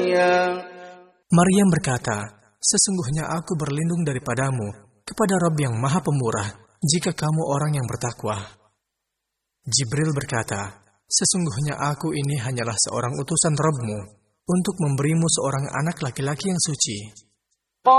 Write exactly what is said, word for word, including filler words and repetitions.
Maryam berkata, sesungguhnya aku berlindung daripadamu kepada Rabb yang Maha Pemurah jika kamu orang yang bertakwa. Jibril berkata, sesungguhnya aku ini hanyalah seorang utusan Rabb-mu untuk memberimu seorang anak laki-laki yang suci.